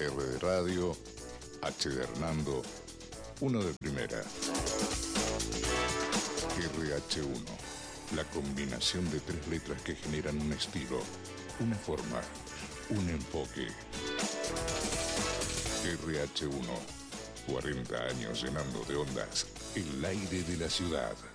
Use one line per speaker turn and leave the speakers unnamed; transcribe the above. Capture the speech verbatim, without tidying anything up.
R de radio, H de Hernando, uno de primera. R H uno, la combinación de tres letras que generan un estilo, una forma, un enfoque. R H uno, cuarenta años llenando de ondas el aire de la ciudad.